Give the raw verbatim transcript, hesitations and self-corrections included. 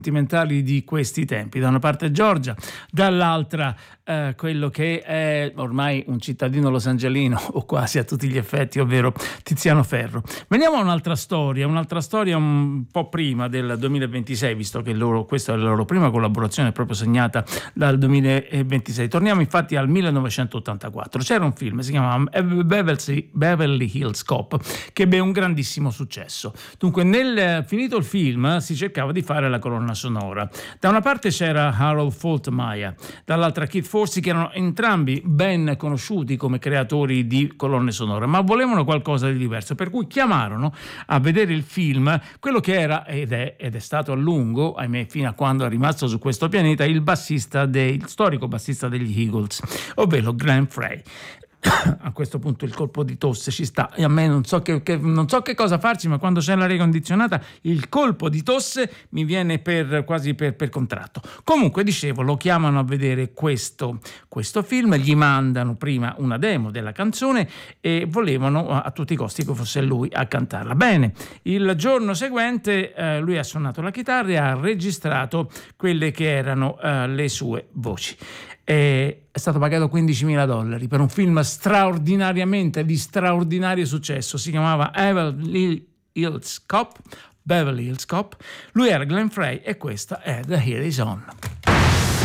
sentimentali di questi tempi, da una parte Giorgia, dall'altra eh, quello che è ormai un cittadino losangelino o quasi a tutti gli effetti, ovvero Tiziano Ferro. Veniamo a un'altra storia, un'altra storia un po' prima del duemilaventisei, visto che loro, questa è la loro prima collaborazione proprio segnata dal duemilaventisei. Torniamo infatti al millenovecentottantaquattro. C'era un film, si chiamava Beverly, Beverly Hills Cop, che ebbe un grandissimo successo. Dunque, nel finito il film si cercava di fare la colonna sonora. Da una parte c'era Harold Faltermeyer, dall'altra Keith Forsey, che erano entrambi ben conosciuti come creatori di colonne sonore, ma volevano qualcosa di diverso, per cui chiamarono a vedere il film quello che era ed è, ed è stato a lungo, ahimè fino a quando è rimasto su questo pianeta, il bassista dei, il storico bassista degli Eagles, ovvero Glenn Frey. A questo punto il colpo di tosse ci sta, e a me non so che, che, non so che cosa farci, ma quando c'è l'aria condizionata il colpo di tosse mi viene per, quasi per, per contratto. Comunque, dicevo, lo chiamano a vedere questo, questo film, gli mandano prima una demo della canzone e volevano a, a tutti i costi che fosse lui a cantarla. Bene, il giorno seguente eh, lui ha suonato la chitarra e ha registrato quelle che erano eh, le sue voci. È stato pagato quindicimila dollari per un film straordinariamente di straordinario successo. Si chiamava Beverly Hills Cop. Beverly Hills Cop. Lui era Glenn Frey e questa è The Here Is On.